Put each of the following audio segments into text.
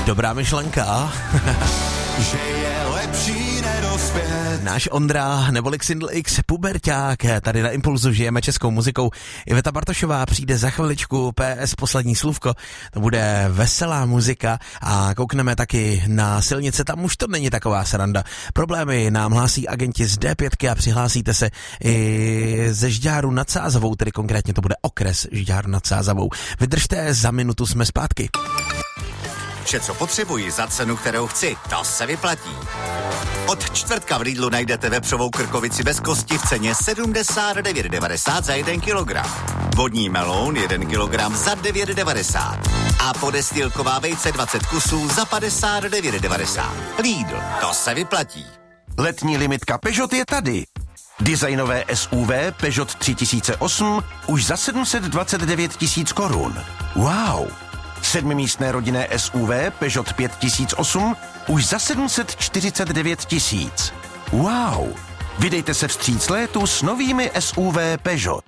Dobrá myšlenka. Že je lepší nedospět. Náš Ondra, neboli Xindl X, puberťák, tady na Impulzu žijeme českou muzikou. Iveta Bartošová přijde za chviličku, PS poslední slůvko, to bude veselá muzika a koukneme taky na silnice, tam už to není taková sranda. Problémy nám hlásí agenti z D5 a přihlásíte se i ze Žďáru nad Sázavou, tedy konkrétně to bude okres Žďár nad Sázavou. Vydržte, za minutu jsme zpátky. Vše, co potřebuji za cenu, kterou chci, to se vyplatí. Od čtvrtka v Lidlu najdete vepřovou krkovici bez kosti v ceně 79,90 za 1 kilogram. Vodní meloun 1 kilogram za 9,90. A podestýlková vejce 20 kusů za 59,90. Lidl, to se vyplatí. Letní limitka Peugeot je tady. Designové SUV Peugeot 3008 už za 729 000 korun. Wow! 7místné rodinné SUV Peugeot 5008 už za 749 000. Wow! Vydejte se vstříc létu s novými SUV Peugeot.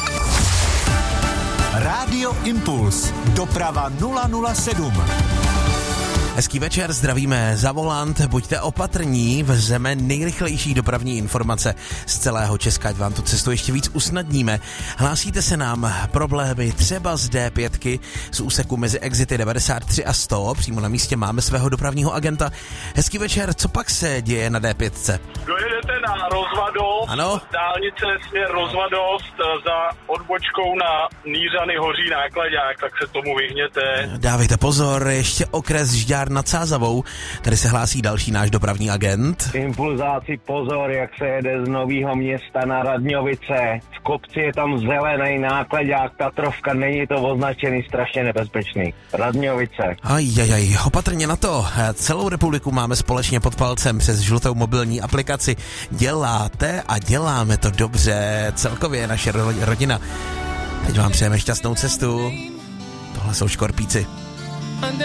Rádio Impuls. Doprava 007. Hezký večer, zdravíme za volant, buďte opatrní, vezeme nejrychlejší dopravní informace z celého Česka, ať vám tu cestu ještě víc usnadníme. Hlásíte se nám problémy třeba z D5, z úseku mezi exity 93 a 100, přímo na místě máme svého dopravního agenta. Hezký večer, co pak se děje na D5? Dojedete na Rozvadost, ano? Dálnice směr Rozvadost za odbočkou na Nýřany Hoří Nákladák, tak se tomu vyhněte. Dávejte pozor, ještě okres Žďár nad Sázavou, tady se hlásí další náš dopravní agent. Impulzáci, pozor, jak se jede z Nového Města na Radňovice. V kopci je tam zelený nákladák, Tatrovka, není to označený, strašně nebezpečný. Radňovice. Ajajaj, opatrně na to. Celou republiku máme společně pod palcem přes žlutou mobilní aplikaci. Děláte a děláme to dobře. Celkově naše rodina. Teď vám přejeme šťastnou cestu. Tohle jsou Škorpíci.